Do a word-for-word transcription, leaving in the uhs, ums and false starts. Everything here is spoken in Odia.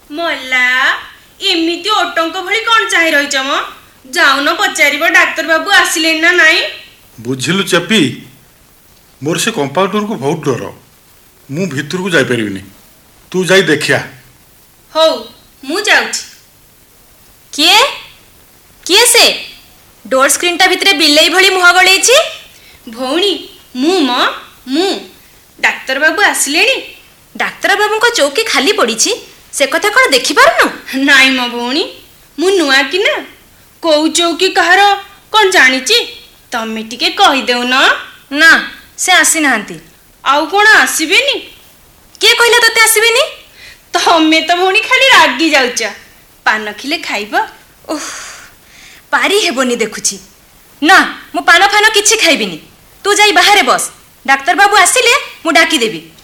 ମଲା ଏମିତି ଓଟଙ୍କ ଭଳି କ'ଣ ଚାହିଁ ରହିଛ ମ? ଯାଉନ ପଚାରିବ ଡାକ୍ତର ବାବୁ ଆସିଲେନି ନା ନାଇଁ। ବୁଝିଲୁ ଚେପି, ମୋର ସେ କମ୍ପାଉଣ୍ଡରକୁ ବହୁତ ଡର। ମୁଁ ଭିତରକୁ ଯାଇପାରିବିନି, ତୁ ଯାଇ ଦେଖିଆ। ହଉ ମୁଁ ଯାଉଛି। କିଏ କିଏ ସେ ଡୋର ସ୍କ୍ରିନଟା ଭିତରେ ବିଲେଇ ଭଳି ମୁହଁ ଗଳେଇଛି? ଭଉଣୀ ମୁଁ ମ ମୁଁ ଡାକ୍ତର ବାବୁ ଆସିଲେଣି। ଡାକ୍ତର ବାବୁଙ୍କ ଚୌକି ଖାଲି ପଡ଼ିଛି, ସେ କଥା କ'ଣ ଦେଖିପାରୁନୁ? ନାଇଁ ମ ଭଉଣୀ, ମୁଁ ନୂଆ କି ନା, କୋଉ ଚୌକି କାହାର କ'ଣ ଜାଣିଛି? ତମେ ଟିକେ କହିଦେଉନ। ନା, ସେ ଆସିନାହାନ୍ତି। ଆଉ କ'ଣ ଆସିବେନି? କିଏ କହିଲା ତତେ ଆସିବେନି? ତମେ ତ ଭଉଣୀ ଖାଲି ରାଗି ଯାଉଛ। ପାନ ଖିଲେ ଖାଇବ? ଓଃ, ପାରି ହେବନି ଦେଖୁଛି। ନା, ମୁଁ ପାନ ଫାନ କିଛି ଖାଇବିନି। ତୁ ଯାଇ ବାହାରେ ବସ, ଡାକ୍ତର ବାବୁ ଆସିଲେ ମୁଁ ଡାକିଦେବି।